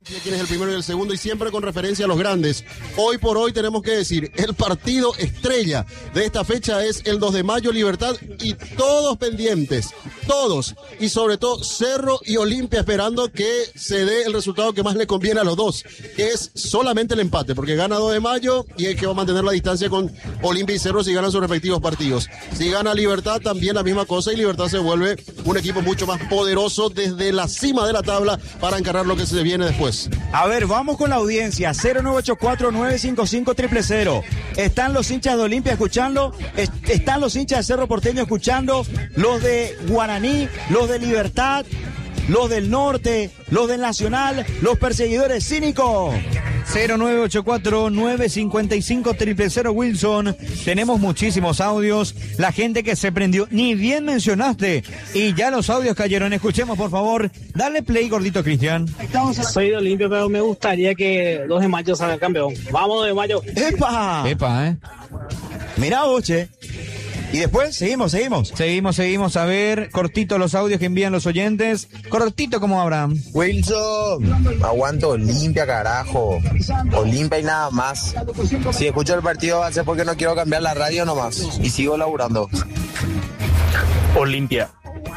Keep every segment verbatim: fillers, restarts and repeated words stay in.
quién es el primero y el segundo, y siempre con referencia a los grandes. Hoy por hoy tenemos que decir, el partido estrella de esta fecha es el dos de mayo, Libertad, y todos pendientes, todos, y sobre todo Cerro y Olimpia esperando que se dé el resultado que más le conviene a los dos, que es solamente el empate, porque gana dos de mayo y hay que mantener la distancia con Olimpia y Cerro si ganan sus respectivos partidos. Si gana Libertad, también la misma cosa, y Libertad se vuelve un equipo mucho más poderoso desde la cima de la tabla para encarar lo que se viene después. A ver, vamos con la audiencia. Cero nueve ocho cuatro nueve cinco cinco cero cero cero. ¿Están los hinchas de Olimpia escuchando? ¿Están los hinchas de Cerro Porteño escuchando? Los de Guaraní, los de Libertad, los del Norte, los del Nacional, los perseguidores cínicos. cero nueve ocho cuatro nueve cinco cinco cero cero cero, Wilson. Tenemos muchísimos audios. La gente que se prendió, ni bien mencionaste. Y ya los audios cayeron. Escuchemos, por favor. Dale play, gordito Cristian. Soy de Olimpia, pero me gustaría que dos de mayo salga campeón. Vamos, dos de mayo. ¡Epa! Epa, eh. Mirá, Oche. Y después, seguimos, seguimos. Seguimos, seguimos. A ver, cortito los audios que envían los oyentes. Cortito como Abraham. Wilson, aguanto Olimpia, carajo. Olimpia y nada más. Si escucho el partido va a ser porque no quiero cambiar la radio nomás. Y sigo laburando. Olimpia.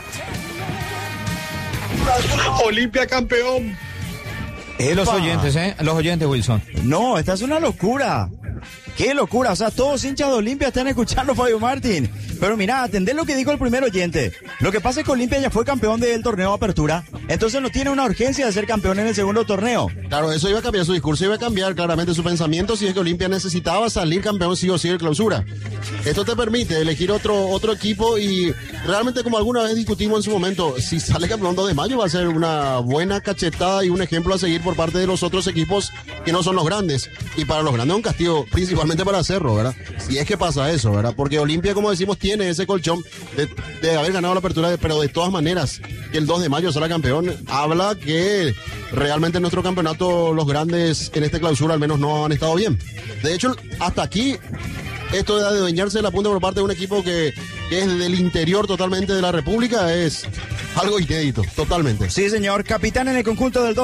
Olimpia campeón. Eh, los oyentes, ¿eh? Los oyentes, Wilson. No, esta es una locura. ¡Qué locura! O sea, todos hinchas de Olimpia están escuchando a Fabio Martín. Pero mira, atendé lo que dijo el primer oyente. Lo que pasa es que Olimpia ya fue campeón del torneo de apertura, entonces no tiene una urgencia de ser campeón en el segundo torneo. Claro, eso iba a cambiar su discurso, iba a cambiar claramente su pensamiento si es que Olimpia necesitaba salir campeón sí o sí de clausura. Esto te permite elegir otro, otro equipo y realmente, como alguna vez discutimos en su momento, si sale campeón dos de mayo va a ser una buena cachetada y un ejemplo a seguir por parte de los otros equipos que no son los grandes. Y para los grandes un castigo principalmente para Cerro, ¿verdad? Si es que pasa eso, ¿verdad? Porque Olimpia, como decimos, tiene ese colchón de, de haber ganado la apertura, de, pero de todas maneras, que el dos de mayo será campeón, habla que realmente en nuestro campeonato los grandes en esta clausura al menos no han estado bien. De hecho, hasta aquí, esto de adueñarse de la punta por parte de un equipo que, que es del interior totalmente de la República es algo inédito, totalmente. Sí, señor. Capitán en el conjunto del dos.